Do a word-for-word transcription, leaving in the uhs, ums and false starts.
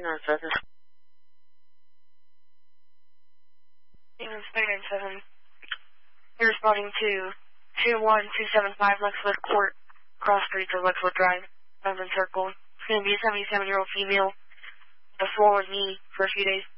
nine seven. Stevens three nine seven. You're responding to two one two seven five Lexwood Court, cross street or Lexwood Drive, London Circle. It's going to be a seventy-seven-year-old female with a swollen knee for a few days.